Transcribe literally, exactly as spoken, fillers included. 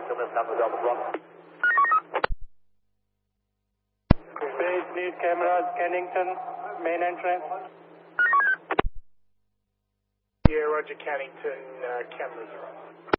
Base lead cameras, Kennington, main entrance. Yeah, Roger, Cannington, uh, cameras are on.